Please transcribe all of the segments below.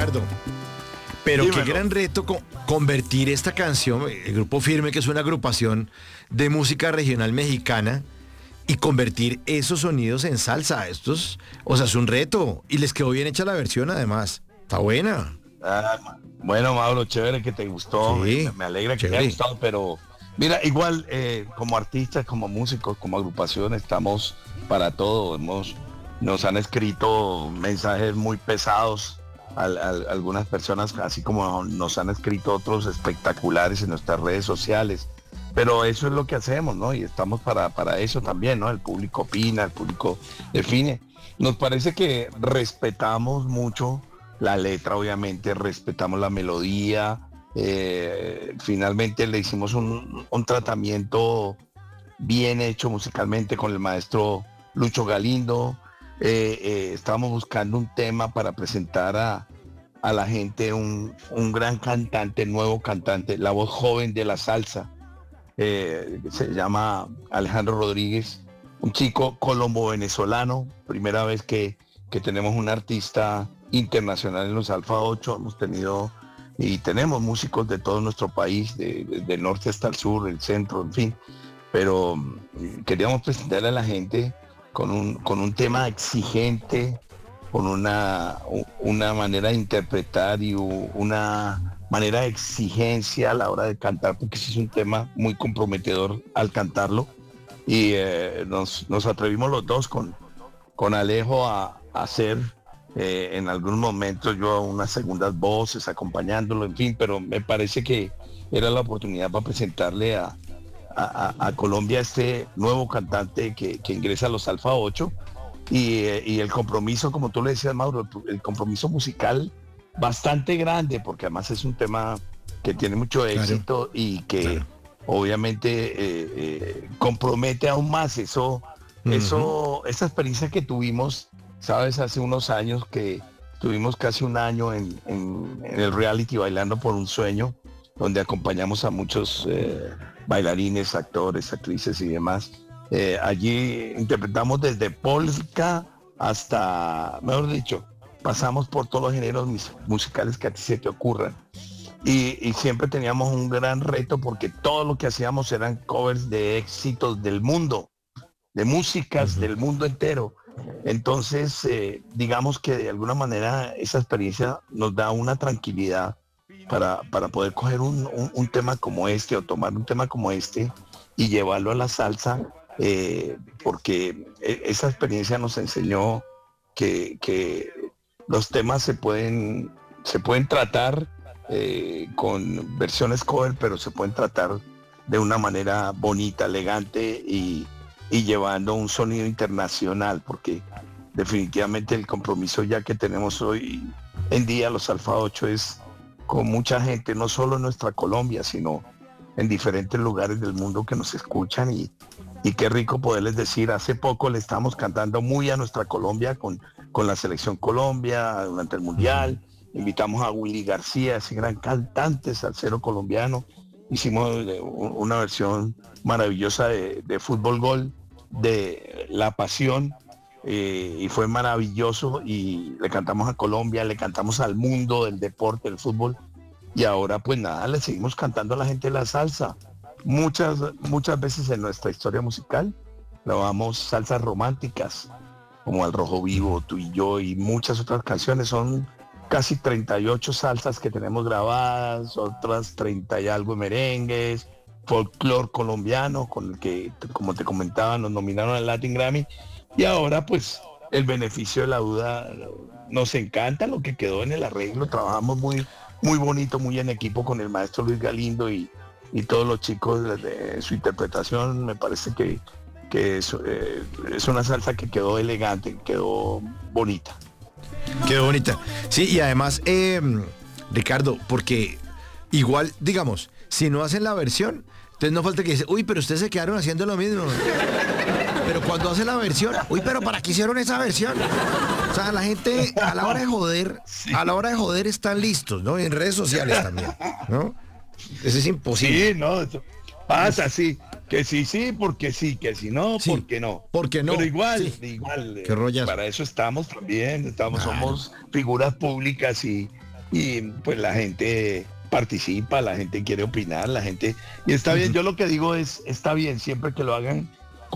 Ricardo. Pero Dímelo. qué gran reto convertir esta canción, el Grupo Firme, que es una agrupación de música regional mexicana, y convertir esos sonidos en salsa. O sea, es un reto. Y les quedó bien hecha la versión, además. Está buena. Bueno, Mauro, chévere que te gustó, Sí, me alegra que te haya chévere. gustado, pero mira, igual como artistas, como músicos, como agrupación, estamos para todo. Nos han escrito mensajes muy pesados algunas personas, así como nos han escrito otros espectaculares en nuestras redes sociales. Pero eso es lo que hacemos, ¿no? Y estamos para eso también, ¿no? El público opina, el público define. Nos parece que respetamos mucho la letra, obviamente, respetamos la melodía. Finalmente le hicimos un tratamiento bien hecho musicalmente con el maestro Lucho Galindo. Estábamos buscando un tema para presentar a la gente, un gran cantante, nuevo cantante, la voz joven de la salsa. Se llama Alejandro Rodríguez, un chico colombo-venezolano, primera vez que tenemos un artista internacional en los Alfa 8. Hemos tenido y tenemos músicos de todo nuestro país, del norte hasta el sur, el centro, en fin, pero queríamos presentarle a la gente con un tema exigente, con una manera de interpretar y una manera de exigencia a la hora de cantar, porque ese es un tema muy comprometedor al cantarlo. Y nos atrevimos los dos con Alejo a hacer en algunos momentos yo unas segundas voces acompañándolo, en fin, pero me parece que era la oportunidad para presentarle a Colombia este nuevo cantante que ingresa a los Alfa 8 y el compromiso, como tú le decías, Mauro, el compromiso musical bastante grande, porque además es un tema que tiene mucho Claro, éxito y que claro. obviamente compromete aún más Ujú. esa experiencia que tuvimos, sabes, hace unos años que tuvimos casi un año en el reality Bailando por un Sueño, donde acompañamos a muchos bailarines, actores, actrices y demás. Allí interpretamos desde polka hasta, mejor dicho, pasamos por todos los géneros musicales que a ti se te ocurran. Y siempre teníamos un gran reto porque todo lo que hacíamos eran covers de éxitos del mundo, de músicas Ujú. del mundo entero. Entonces, digamos que de alguna manera esa experiencia nos da una tranquilidad para poder coger un tema como este o tomar un tema como este y llevarlo a la salsa, porque esa experiencia nos enseñó que los temas se pueden tratar con versiones cover, pero se pueden tratar de una manera bonita, elegante y llevando un sonido internacional, porque definitivamente el compromiso ya que tenemos hoy en día los Alfa 8 es con mucha gente, no solo en nuestra Colombia, sino en diferentes lugares del mundo que nos escuchan y qué rico poderles decir, hace poco le estamos cantando muy a nuestra Colombia con la selección Colombia durante el Ujú. Mundial, invitamos a Willy García, ese gran cantante salsero colombiano, hicimos una versión maravillosa de Fútbol Gol, de La Pasión, y fue maravilloso y le cantamos a Colombia, le cantamos al mundo del deporte, del fútbol y ahora pues nada, le seguimos cantando a la gente la salsa. Muchas veces en nuestra historia musical grabamos salsas románticas como Al Rojo Vivo, Tú y Yo y muchas otras canciones. Son casi 38 salsas que tenemos grabadas, otras 30 y algo merengues, folclor colombiano, con el que, como te comentaba, nos nominaron al Latin Grammy. Y ahora, pues, el beneficio de la duda nos encanta lo que quedó en el arreglo. Trabajamos muy bonito, muy en equipo con el maestro Luis Galindo y todos los chicos de su interpretación. Me parece que es una salsa que quedó elegante, quedó bonita. Qué bonita. Sí, y además, Ricardo, porque igual, digamos, si no hacen la versión, entonces no falta que dice, uy, pero ustedes se quedaron haciendo lo mismo. Pero cuando hacen la versión, uy, pero ¿para qué hicieron esa versión? O sea, la gente a la hora de joder, Sí, a la hora de joder están listos, ¿no? Y en redes sociales también, ¿no? Eso es imposible. sí, no, eso pasa, sí, que sí, porque sí, que si no, Sí, porque no. porque Pero no, igual, sí. igual, Qué rollazo. para eso estamos también, Claro. somos figuras públicas y pues la gente participa, la gente quiere opinar, la gente, y está bien, yo lo que digo es, está bien siempre que lo hagan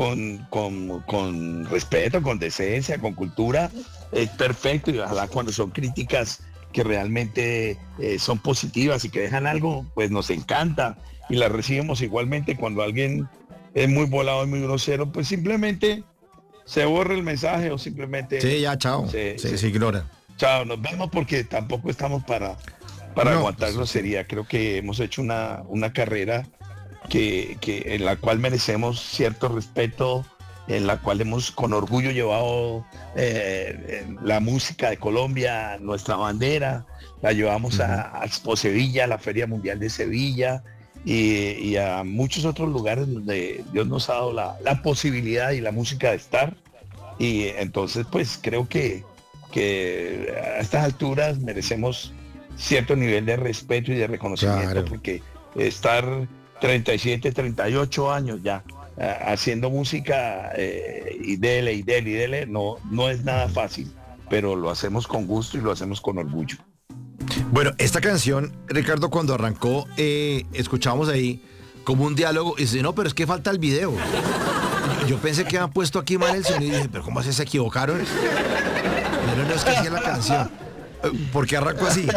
con respeto, con decencia, con cultura, es perfecto, y ojalá cuando son críticas que realmente son positivas y que dejan algo, pues nos encanta y las recibimos igualmente. Cuando alguien es muy volado y muy grosero, pues simplemente se borra el mensaje o simplemente Sí, ya, chao. Se ignora. chao, nos vemos, porque tampoco estamos para No, aguantar grosería. Creo que hemos hecho una carrera en la cual merecemos cierto respeto, en la cual hemos con orgullo llevado la música de Colombia, nuestra bandera, la llevamos a Expo Sevilla, a la Feria Mundial de Sevilla y a muchos otros lugares donde Dios nos ha dado la posibilidad y la música de estar. Y entonces pues creo que a estas alturas merecemos cierto nivel de respeto y de reconocimiento, Claro. porque estar 37, 38 años ya haciendo música y dele, no es nada fácil, pero lo hacemos con gusto y lo hacemos con orgullo. Bueno, esta canción, Ricardo, cuando arrancó, escuchábamos ahí como un diálogo y dice, no, pero es que falta el video. Yo pensé que habían puesto aquí mal el sonido y dije, pero ¿cómo así se equivocaron? Pero no es que así es la canción. ¿Por qué arrancó así?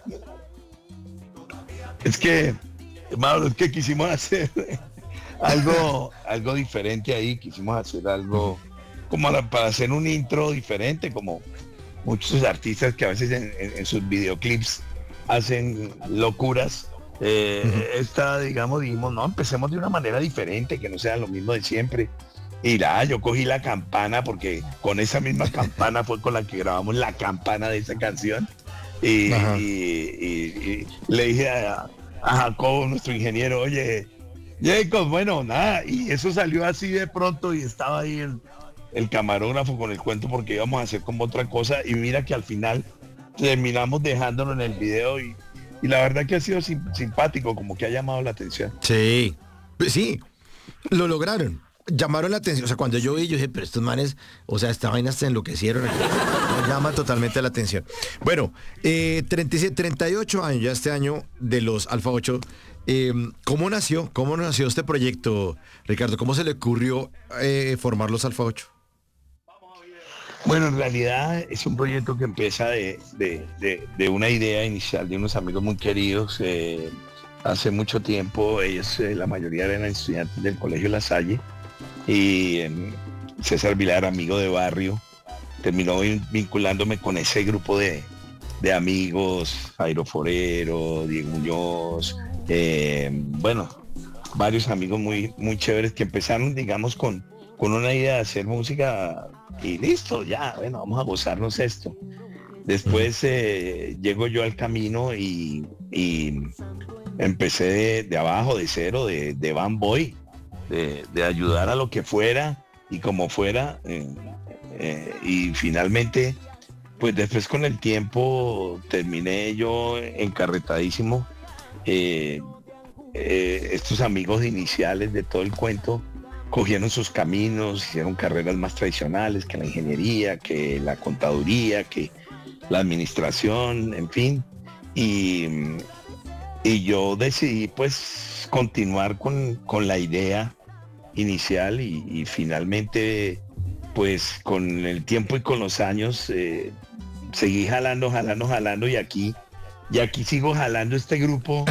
Es que, Mauro, es que quisimos hacer algo diferente ahí, quisimos hacer algo como para hacer un intro diferente, como muchos artistas que a veces en sus videoclips hacen locuras. Esta, digamos, dijimos, no, empecemos de una manera diferente, que no sea lo mismo de siempre. Y yo cogí la campana, porque con esa misma campana fue con la que grabamos la campana de esa canción. Y le dije a Jacobo, nuestro ingeniero, oye, Jacob, bueno, nada, y eso salió así de pronto y estaba ahí el camarógrafo con el cuento, porque íbamos a hacer como otra cosa, y mira que al final terminamos dejándolo en el video y la verdad que ha sido simpático, como que ha llamado la atención. Sí, pues sí, lo lograron. Llamaron la atención, o sea, cuando yo dije, pero estos manes, o sea, esta vaina se enloquecieron. Llama totalmente la atención. Bueno, 37, 38 años ya este año de los Alfa 8. ¿Cómo nació este proyecto, Ricardo? ¿Cómo se le ocurrió formar los Alfa 8? Bueno, en realidad es un proyecto que empieza de una idea inicial de unos amigos muy queridos. Hace mucho tiempo, ellos, la mayoría eran estudiantes del Colegio La Salle, y César Vilar, amigo de barrio, terminó vinculándome con ese grupo de amigos, Jairo Forero, Diego Muñoz, bueno, varios amigos muy, muy chéveres que empezaron, digamos, con una idea de hacer música y listo, ya, bueno, vamos a gozarnos esto. Después llego yo al camino y empecé de abajo, de cero, de Van Boy, de ayudar a lo que fuera y como fuera, y finalmente, pues después con el tiempo terminé yo encarretadísimo. Estos amigos iniciales de todo el cuento cogieron sus caminos, hicieron carreras más tradicionales, que la ingeniería, que la contaduría, que la administración, en fin, y yo decidí pues continuar con la idea inicial y finalmente pues con el tiempo y con los años seguí jalando y aquí sigo jalando este grupo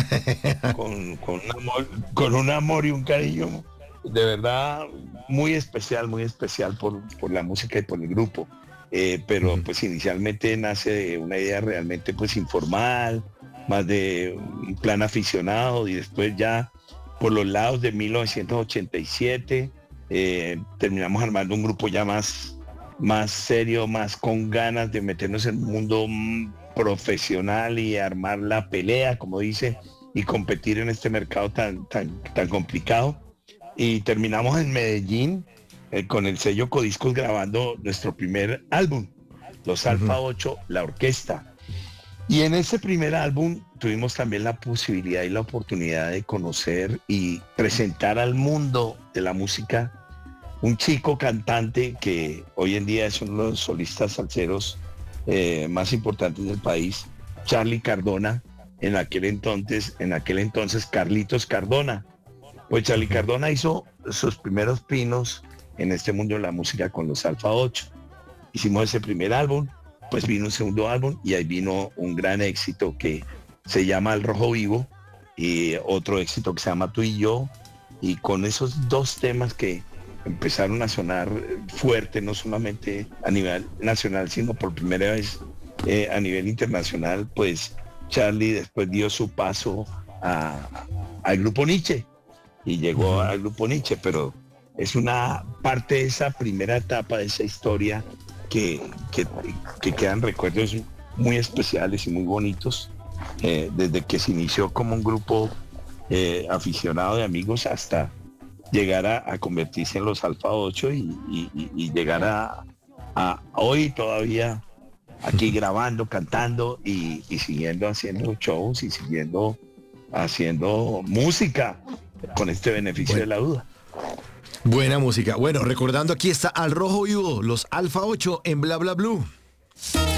con un amor y un cariño de verdad muy especial por la música y por el grupo. Pero pues inicialmente nace de una idea realmente pues informal, más de un plan aficionado, y después ya por los lados de 1987 terminamos armando un grupo ya más serio, más con ganas de meternos en un mundo profesional y armar la pelea, como dice, y competir en este mercado tan complicado. Y terminamos en Medellín con el sello Codiscos grabando nuestro primer álbum, Los Alfa 8, la orquesta. Y en ese primer álbum tuvimos también la posibilidad y la oportunidad de conocer y presentar al mundo de la música un chico cantante que hoy en día es uno de los solistas salseros más importantes del país, Charlie Cardona, en aquel entonces Carlitos Cardona. Pues Charlie Cardona hizo sus primeros pinos en este mundo de la música con los Alfa 8. Hicimos ese primer álbum, pues vino un segundo álbum y ahí vino un gran éxito que se llama El Rojo Vivo y otro éxito que se llama Tú y Yo. Y con esos dos temas que empezaron a sonar fuerte, no solamente a nivel nacional, sino por primera vez a nivel internacional, pues Charlie después dio su paso al grupo Nietzsche y llegó al grupo Nietzsche, pero es una parte de esa primera etapa de esa historia que quedan recuerdos muy especiales y muy bonitos, desde que se inició como un grupo aficionado de amigos hasta llegar a convertirse en los Alfa 8 y llegar a hoy todavía aquí grabando, cantando y siguiendo haciendo shows y siguiendo haciendo música con este beneficio de la duda. Buena música. Bueno, recordando, aquí está Al Rojo Vivo, los Alfa 8 en Bla Bla Blue.